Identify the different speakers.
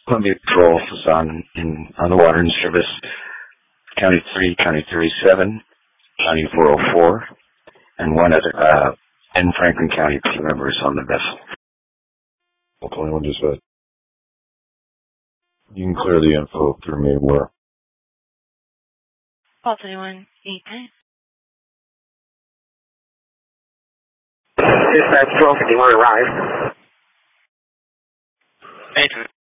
Speaker 1: Columbia Patrol was on the water in service. County 3, County 37, County 404, and one other, in Franklin County, 2 members on the vessel.
Speaker 2: Well, 21 just said. You can clear the info through me where.
Speaker 3: Call 21, 8.
Speaker 4: Dispatch 1251 arrived.
Speaker 5: 8.